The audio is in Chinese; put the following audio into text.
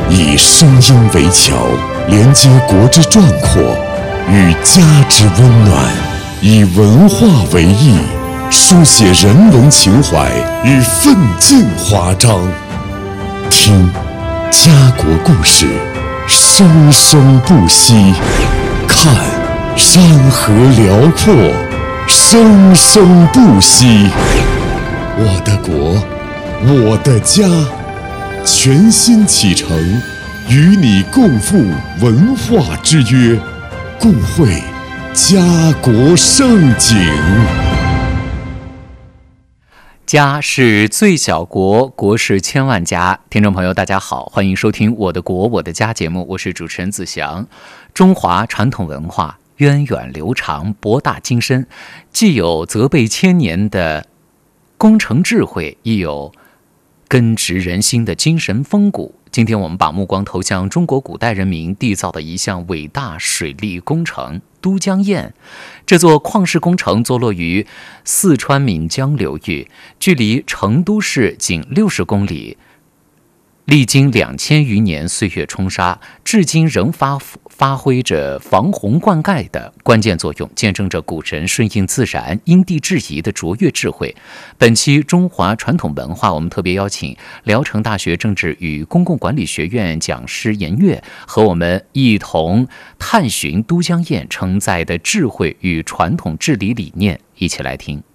以声音为桥，连接国之壮阔与家之温暖；以文化为翼，书写人文情怀与奋进华章。听家国故事，生生不息；看山河辽阔，生生不息。我的国，我的家，全新启程，与你共赴文化之约，共绘家国盛景。 家是最小国，国是千万家。听众朋友大家好，欢迎收听我的国我的家节目，我是主持人子祥。中华传统文化源远流长，博大精深，既有泽备千年的工程智慧，亦有根植人心的精神风骨。今天我们把目光投向中国古代人民缔造的一项伟大水利工程都江堰。这座旷世工程坐落于四川岷江流域，距离成都市仅60公里，历经2000余年岁月冲刷，至今仍发挥着防洪灌溉的关键作用，见证着古人顺应自然、因地制宜的卓越智慧。本期中华传统文化，我们特别邀请聊城大学政治与公共管理学院讲师严月，和我们一同探寻都江堰承载的智慧与传统治理理念，一起来听。